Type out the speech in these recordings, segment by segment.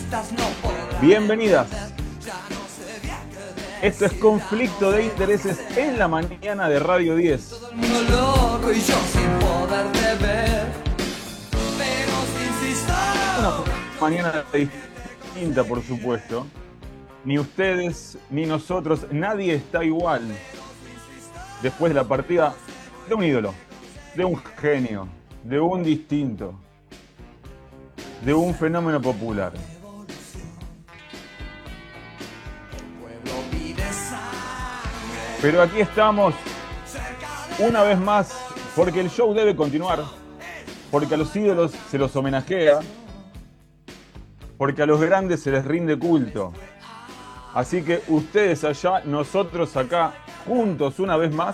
Bienvenidas. Esto es Conflicto de Intereses en la mañana de Radio 10. Una mañana distinta, por supuesto. Ni ustedes, ni nosotros, nadie está igual. Después de la partida de un ídolo, de un genio, de un distinto, de un fenómeno popular. Pero aquí estamos una vez más porque el show debe continuar, porque a los ídolos se los homenajea, porque a los grandes se les rinde culto. Así que ustedes allá, nosotros acá, juntos una vez más,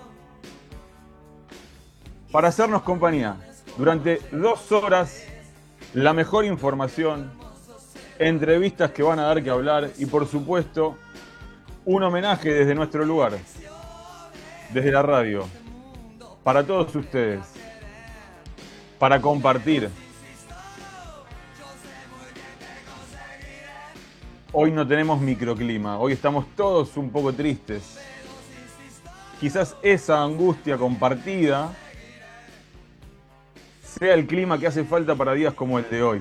para hacernos compañía durante 2 horas, la mejor información, entrevistas que van a dar que hablar y por supuesto un homenaje desde nuestro lugar, desde la radio, para todos ustedes, para compartir. Hoy no tenemos microclima, hoy estamos todos un poco tristes. Quizás esa angustia compartida sea el clima que hace falta para días como el de hoy.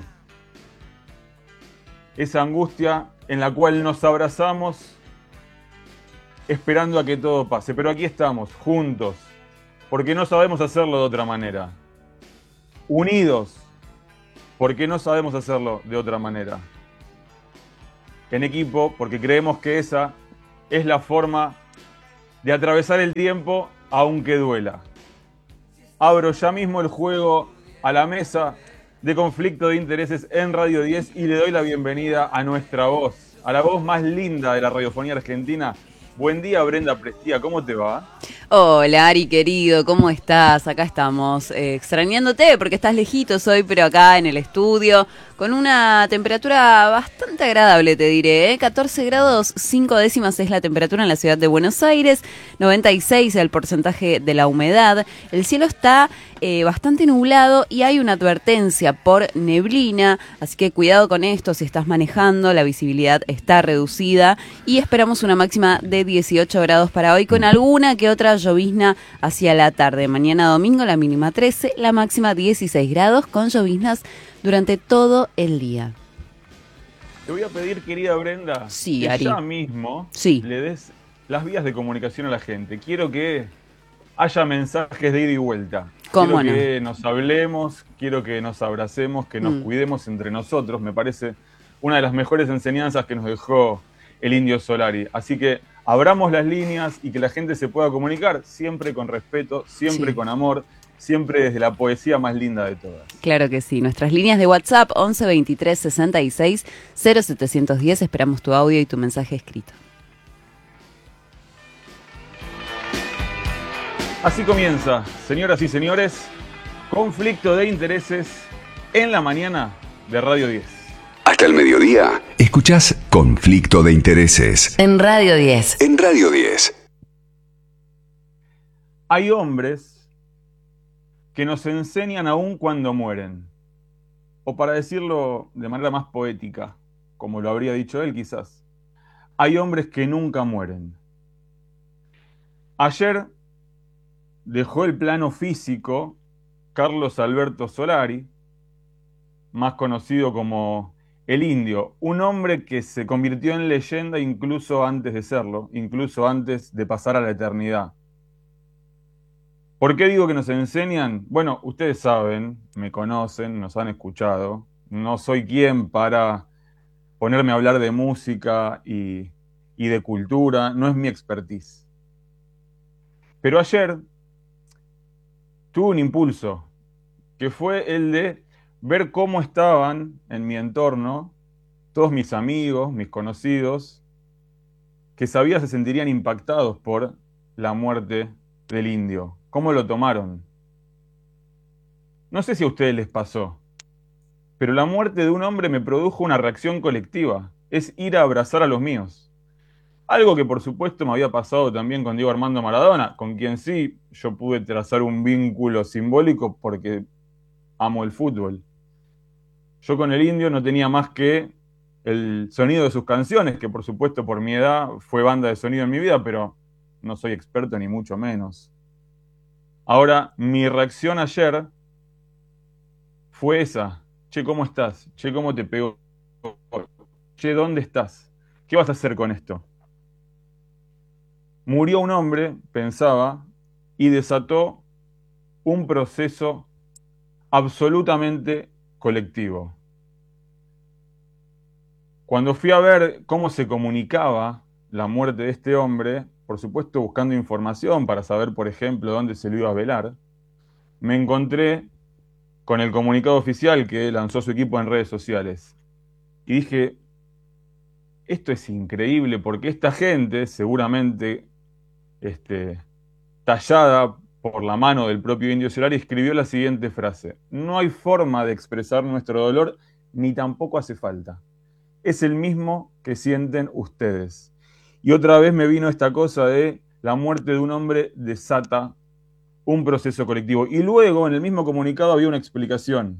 Esa angustia en la cual nos abrazamos esperando a que todo pase. Pero aquí estamos, juntos, porque no sabemos hacerlo de otra manera. Unidos, porque no sabemos hacerlo de otra manera. En equipo, porque creemos que esa es la forma de atravesar el tiempo aunque duela. Abro ya mismo el juego a la mesa de Conflicto de Intereses en Radio 10 y le doy la bienvenida a nuestra voz, a la voz más linda de la radiofonía argentina. Buen día, Brenda Prestia, ¿cómo te va? Hola, Ari, querido, ¿cómo estás? Acá estamos extrañándote porque estás lejitos hoy, pero acá en el estudio, con una temperatura bastante agradable, te diré, 14 grados 5 décimas es la temperatura en la ciudad de Buenos Aires, 96 el porcentaje de la humedad, el cielo está bastante nublado y hay una advertencia por neblina, así que cuidado con esto si estás manejando, la visibilidad está reducida y esperamos una máxima de 18 grados para hoy con alguna que otra llovizna hacia la tarde. Mañana domingo la mínima 13, la máxima 16 grados con lloviznas durante todo el día. Te voy a pedir, querida Brenda, sí, que Ari, ya mismo le des las vías de comunicación a la gente. Quiero que haya mensajes de ida y vuelta. ¿Cómo quiero no? que nos hablemos, quiero que nos abracemos, que nos cuidemos entre nosotros. Me parece una de las mejores enseñanzas que nos dejó el Indio Solari. Así que abramos las líneas y que la gente se pueda comunicar, siempre con respeto, siempre con amor, siempre desde la poesía más linda de todas. Claro que sí. Nuestras líneas de WhatsApp 11 23 66 0710. Esperamos tu audio y tu mensaje escrito. Así comienza, señoras y señores, Conflicto de Intereses en la mañana de Radio 10. Hasta el mediodía, escuchás Conflicto de Intereses. En Radio 10. En Radio 10. Hay hombres que nos enseñan aún cuando mueren. O para decirlo de manera más poética, como lo habría dicho él quizás, hay hombres que nunca mueren. Ayer dejó el plano físico Carlos Alberto Solari, más conocido como el Indio, un hombre que se convirtió en leyenda incluso antes de serlo, incluso antes de pasar a la eternidad. ¿Por qué digo que nos enseñan? Bueno, ustedes saben, me conocen, nos han escuchado. No soy quien para ponerme a hablar de música y de cultura, no es mi expertise. Pero ayer tuve un impulso, que fue el de ver cómo estaban en mi entorno todos mis amigos, mis conocidos, que sabía se sentirían impactados por la muerte del Indio. ¿Cómo lo tomaron? No sé si a ustedes les pasó, pero la muerte de un hombre me produjo una reacción colectiva. Es ir a abrazar a los míos. Algo que por supuesto me había pasado también con Diego Armando Maradona, con quien sí yo pude trazar un vínculo simbólico porque amo el fútbol. Yo con el Indio no tenía más que el sonido de sus canciones, que por supuesto por mi edad fue banda de sonido en mi vida, pero no soy experto ni mucho menos. Ahora, mi reacción ayer fue esa. Che, ¿cómo estás? Che, ¿cómo te pegó? Che, ¿dónde estás? ¿Qué vas a hacer con esto? Murió un hombre, pensaba, y desató un proceso absolutamente colectivo. Cuando fui a ver cómo se comunicaba la muerte de este hombre, por supuesto buscando información para saber, por ejemplo, dónde se lo iba a velar, me encontré con el comunicado oficial que lanzó su equipo en redes sociales. Y dije, esto es increíble porque esta gente, seguramente tallada por la mano del propio Indio Solari, escribió la siguiente frase: no hay forma de expresar nuestro dolor, ni tampoco hace falta. Es el mismo que sienten ustedes. Y otra vez me vino esta cosa de la muerte de un hombre desata un proceso colectivo. Y luego en el mismo comunicado había una explicación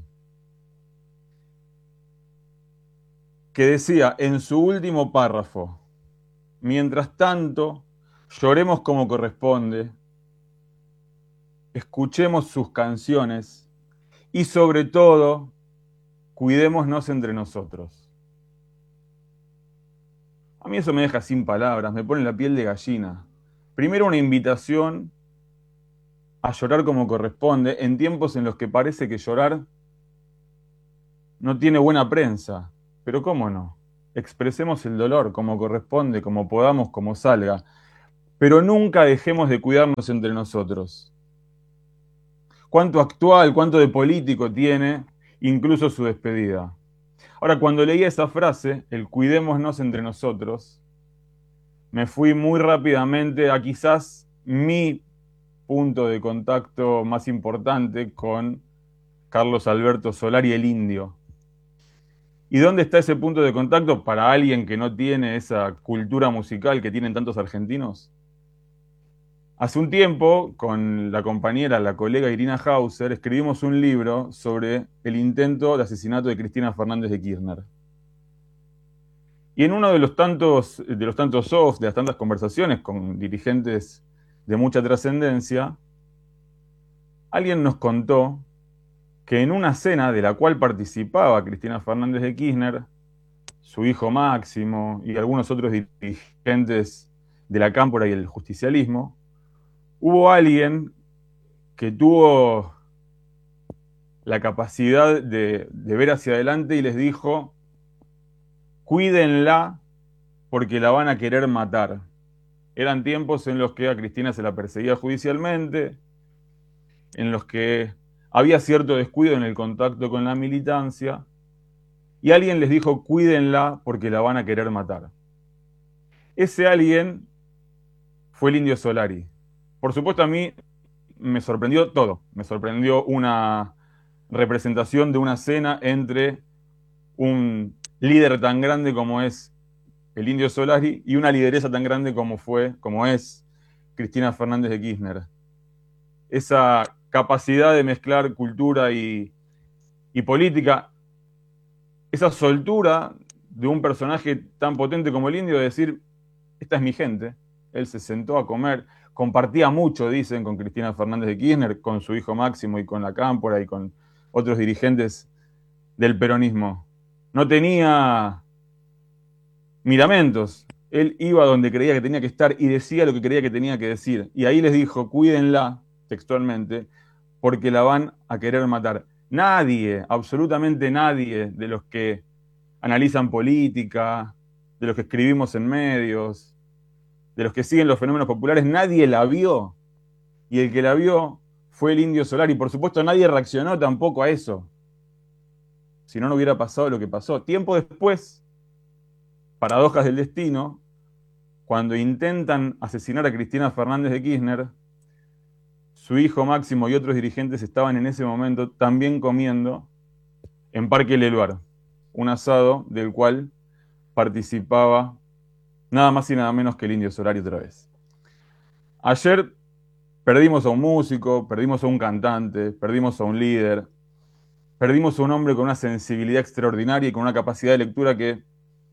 que decía en su último párrafo: mientras tanto, lloremos como corresponde, escuchemos sus canciones y sobre todo, cuidémonos entre nosotros. A mí eso me deja sin palabras, me pone la piel de gallina. Primero, una invitación a llorar como corresponde en tiempos en los que parece que llorar no tiene buena prensa. Pero ¿cómo no? Expresemos el dolor como corresponde, como podamos, como salga. Pero nunca dejemos de cuidarnos entre nosotros. Cuánto actual, cuánto de político tiene incluso su despedida. Ahora, cuando leí esa frase, el cuidémonos entre nosotros, me fui muy rápidamente a quizás mi punto de contacto más importante con Carlos Alberto Solari, el Indio. ¿Y dónde está ese punto de contacto para alguien que no tiene esa cultura musical que tienen tantos argentinos? Hace un tiempo, con la compañera, la colega Irina Hauser, escribimos un libro sobre el intento de asesinato de Cristina Fernández de Kirchner. Y en uno de los tantos off, de las tantas conversaciones con dirigentes de mucha trascendencia, alguien nos contó que en una cena de la cual participaba Cristina Fernández de Kirchner, su hijo Máximo y algunos otros dirigentes de la cámpora y el justicialismo, hubo alguien que tuvo la capacidad de ver hacia adelante y les dijo: cuídenla porque la van a querer matar. Eran tiempos en los que a Cristina se la perseguía judicialmente, en los que había cierto descuido en el contacto con la militancia, y alguien les dijo: cuídenla porque la van a querer matar. Ese alguien fue el Indio Solari. Por supuesto, a mí me sorprendió todo. Me sorprendió una representación de una cena entre un líder tan grande como es el Indio Solari y una lideresa tan grande como es Cristina Fernández de Kirchner. Esa capacidad de mezclar cultura y política, esa soltura de un personaje tan potente como el Indio de decir: esta es mi gente. Él se sentó a comer, compartía mucho, dicen, con Cristina Fernández de Kirchner, con su hijo Máximo y con la cámpora y con otros dirigentes del peronismo. No tenía miramentos. Él iba donde creía que tenía que estar y decía lo que creía que tenía que decir. Y ahí les dijo: cuídenla, textualmente, porque la van a querer matar. Nadie, absolutamente nadie de los que analizan política, de los que escribimos en medios, de los que siguen los fenómenos populares, nadie la vio. Y el que la vio fue el Indio Solari. Y por supuesto nadie reaccionó tampoco a eso. Si no, no hubiera pasado lo que pasó. Tiempo después, paradojas del destino, cuando intentan asesinar a Cristina Fernández de Kirchner, su hijo Máximo y otros dirigentes estaban en ese momento también comiendo en Parque Leluar, un asado del cual participaba nada más y nada menos que el Indio Solari otra vez. Ayer perdimos a un músico, perdimos a un cantante, perdimos a un líder, perdimos a un hombre con una sensibilidad extraordinaria y con una capacidad de lectura que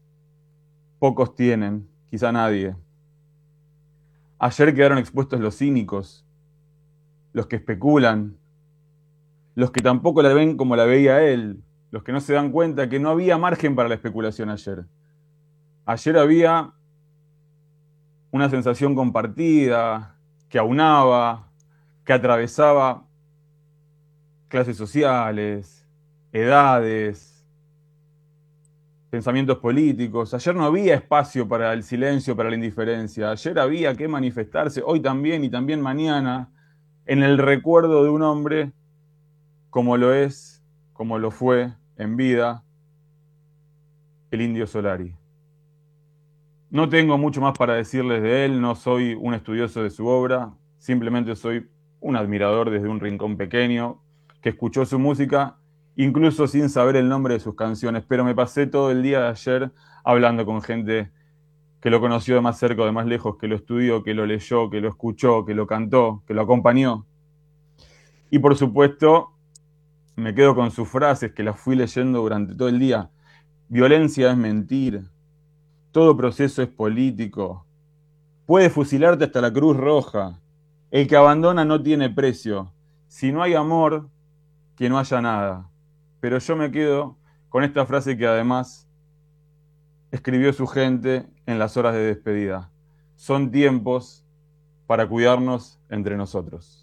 pocos tienen, quizá nadie. Ayer quedaron expuestos los cínicos, los que especulan, los que tampoco la ven como la veía él, los que no se dan cuenta que no había margen para la especulación ayer. Ayer había una sensación compartida, que aunaba, que atravesaba clases sociales, edades, pensamientos políticos. Ayer no había espacio para el silencio, para la indiferencia. Ayer había que manifestarse, hoy también y también mañana, en el recuerdo de un hombre como lo es, como lo fue en vida, el Indio Solari. No tengo mucho más para decirles de él, no soy un estudioso de su obra, simplemente soy un admirador desde un rincón pequeño que escuchó su música, incluso sin saber el nombre de sus canciones, pero me pasé todo el día de ayer hablando con gente que lo conoció de más cerca o de más lejos, que lo estudió, que lo leyó, que lo escuchó, que lo cantó, que lo acompañó. Y por supuesto, me quedo con sus frases que las fui leyendo durante todo el día. Violencia es mentir. Todo proceso es político. Puede fusilarte hasta la Cruz Roja. El que abandona no tiene precio. Si no hay amor, que no haya nada. Pero yo me quedo con esta frase que además escribió su gente en las horas de despedida. Son tiempos para cuidarnos entre nosotros.